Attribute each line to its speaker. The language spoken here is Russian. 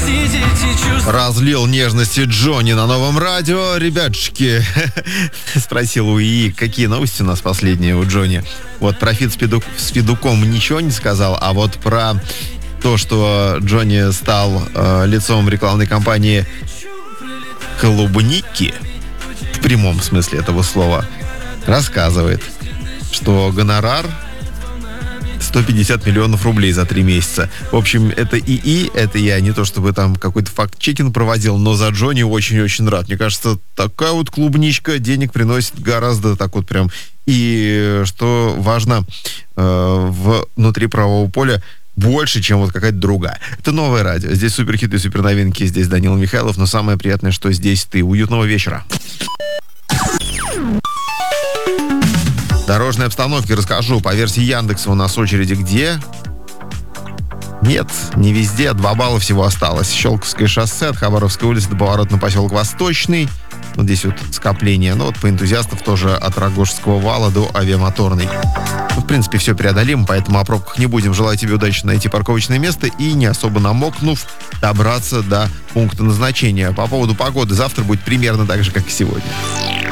Speaker 1: Разлил нежности Джонни на новом радио. Ребятушки, спросил у ИИ, какие новости у нас последние у Джонни. Вот про фит с Федуком ничего не сказал, а вот про то, что Джонни стал лицом рекламной кампании «Клубники», в прямом смысле этого слова, рассказывает, что гонорар 150 миллионов рублей за 3 месяца. В общем, это ИИ, это я не то чтобы там какой-то факт-чекинг проводил, но за Джонни очень-очень рад. Мне кажется, такая вот клубничка денег приносит гораздо так вот прям. И что важно, внутри правового поля больше, чем вот какая-то другая. Это новое радио. Здесь суперхиты, суперновинки. Здесь Данил Михайлов. Но самое приятное, что здесь ты. Уютного вечера. Дорожной обстановки расскажу. По версии Яндекса у нас очереди где? Нет, не везде. 2 балла всего осталось. Щелковское шоссе от Хабаровской улицы до поворота на поселок Восточный. Вот здесь вот скопление. Но вот по энтузиастов тоже от Рогожского вала до Авиамоторной. Ну, в принципе, все преодолимо, поэтому о пробках не будем. Желаю тебе удачи найти парковочное место и, не особо намокнув, добраться до пункта назначения. По поводу погоды, завтра будет примерно так же, как и сегодня.